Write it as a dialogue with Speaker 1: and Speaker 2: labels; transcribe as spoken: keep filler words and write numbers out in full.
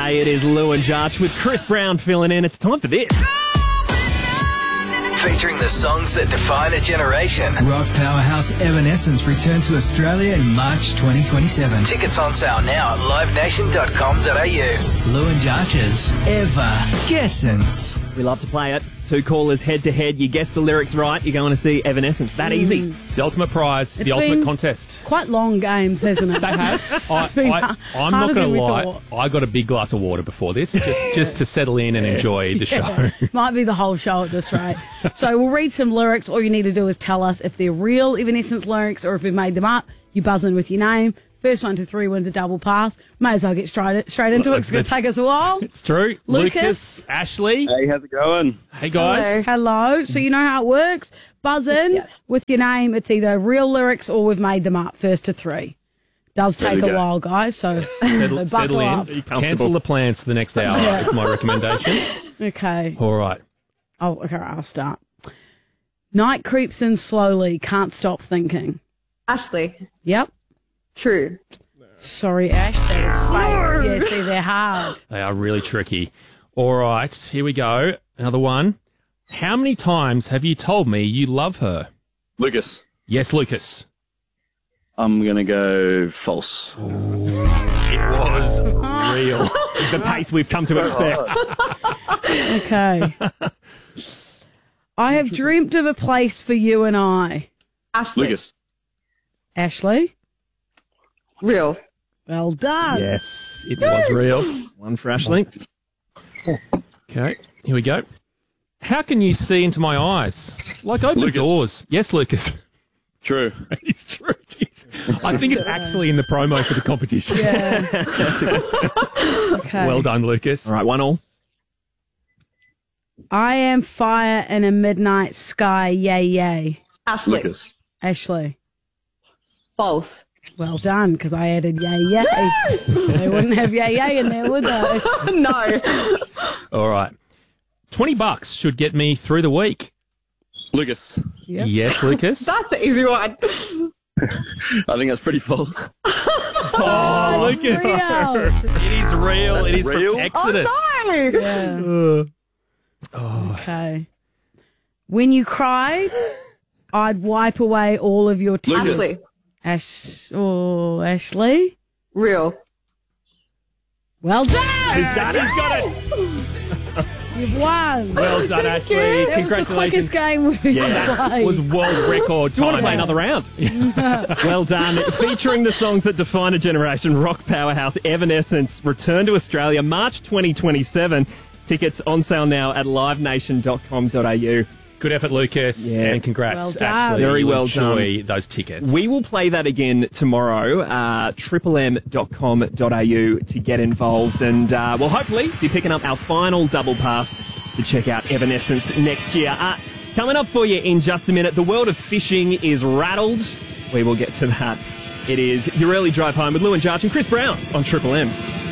Speaker 1: G'day, it is Lou and Jarch with Chris Brown filling in. It's time for this.
Speaker 2: Featuring the songs that define a generation.
Speaker 3: Rock powerhouse Evanescence return to Australia in March twenty twenty-seven.
Speaker 2: Tickets on sale now at live nation dot com dot a u.
Speaker 3: Lou and Jarch's Evanescence.
Speaker 1: We love to play it. Two callers head to head. You guess the lyrics right, you're going to see Evanescence. That easy.
Speaker 4: The ultimate prize,
Speaker 5: It's
Speaker 4: the ultimate
Speaker 5: been
Speaker 4: contest.
Speaker 5: Quite long games, hasn't it?
Speaker 4: They have. I,
Speaker 5: It's been
Speaker 4: I,
Speaker 5: ha-
Speaker 4: I'm not
Speaker 5: harder
Speaker 4: going
Speaker 5: than
Speaker 4: to
Speaker 5: we
Speaker 4: lie.
Speaker 5: thought.
Speaker 4: I got a big glass of water before this, just just to settle in and enjoy the show.
Speaker 5: Might be the whole show at this rate. So we'll read some lyrics. All you need to do is tell us if they're real Evanescence lyrics or if we've made them up. You buzz in with your name. First one to three wins a double pass. May as well get straight straight into it. It's going to take us a while.
Speaker 4: It's true.
Speaker 5: Lucas.
Speaker 4: Lucas, Ashley.
Speaker 6: Hey, how's it going?
Speaker 4: Hey guys.
Speaker 5: Hello. So you know how it works. Buzz in
Speaker 6: Yes.
Speaker 5: with your name. It's either real lyrics or we've made them up. First to three. Does
Speaker 6: There
Speaker 5: take
Speaker 6: we
Speaker 5: a
Speaker 6: go.
Speaker 5: while, guys. So,
Speaker 4: Settle,
Speaker 5: so
Speaker 4: settle
Speaker 5: buckle
Speaker 4: in.
Speaker 5: up.
Speaker 4: Cancel the plans for the next hour. That's my recommendation.
Speaker 5: Okay.
Speaker 4: All right.
Speaker 5: Oh, okay. I'll start. Night creeps in slowly. Can't stop thinking.
Speaker 7: Ashley.
Speaker 5: Yep.
Speaker 7: True.
Speaker 5: Sorry, Ash. That is fake. Yeah, see, they're hard.
Speaker 4: They are really tricky. All right. Here we go. Another one. How many times have you told me you love her?
Speaker 6: Lucas.
Speaker 4: Yes, Lucas.
Speaker 6: I'm going to go false.
Speaker 1: It was real. This is the pace we've come to expect.
Speaker 5: Okay. I have dreamt of a place for you and I.
Speaker 7: Ashley.
Speaker 6: Lucas.
Speaker 5: Ashley?
Speaker 7: Real.
Speaker 5: Well done.
Speaker 1: Yes, it was real. One for Ashley.
Speaker 4: Okay. Here we go. How can you see into my eyes? Like open
Speaker 6: Lucas.
Speaker 4: doors. Yes, Lucas.
Speaker 6: True.
Speaker 4: It's true. Jeez. I think it's actually in the promo for the competition.
Speaker 5: Yeah. Okay.
Speaker 4: Well done, Lucas.
Speaker 1: All right, one all.
Speaker 5: I am fire in a midnight sky. Yay, yay.
Speaker 7: Ashley.
Speaker 6: Lucas.
Speaker 5: Ashley.
Speaker 7: False.
Speaker 5: Well done, because I added yay, yay. They wouldn't have yay, yay in there, would they?
Speaker 7: No.
Speaker 4: All right. twenty bucks should get me through the week.
Speaker 6: Lucas.
Speaker 5: Yep.
Speaker 4: Yes, Lucas.
Speaker 7: That's the easy one.
Speaker 6: I think that's pretty false.
Speaker 4: Oh, Lucas.
Speaker 5: Real.
Speaker 4: It is real. It is
Speaker 6: real?
Speaker 4: from Exodus.
Speaker 7: No.
Speaker 5: Yeah. Okay. When you cried, I'd wipe away all of your tears.
Speaker 7: Ashley.
Speaker 5: Ash. Oh, Ashley.
Speaker 7: Real.
Speaker 5: Well done.
Speaker 4: He's done. He's got it.
Speaker 5: You've won.
Speaker 4: Well done, Ashley.
Speaker 5: That was the
Speaker 4: Congratulations.
Speaker 5: quickest game we've
Speaker 4: Yeah,
Speaker 5: played.
Speaker 4: it was world record
Speaker 1: Do you want to
Speaker 4: time.
Speaker 1: play another round? Well done. Featuring the songs that define a generation, rock powerhouse Evanescence return to Australia March twenty twenty-seven. Tickets on sale now at live nation dot com dot a u.
Speaker 4: Good effort, Lucas.
Speaker 1: Yeah.
Speaker 4: And congrats,
Speaker 5: Well done.
Speaker 4: Ashley.
Speaker 1: Very
Speaker 4: You'll
Speaker 1: well
Speaker 4: enjoy those tickets.
Speaker 1: We will play that again tomorrow, uh, triple m dot com dot a u to get involved. And uh, we'll hopefully be picking up our final double pass to check out Evanescence next year. Uh, coming up for you in just a minute, the world of fishing is rattled. We will get to that. It is your early drive home with Lou and Jarch and Chris Brown on Triple M.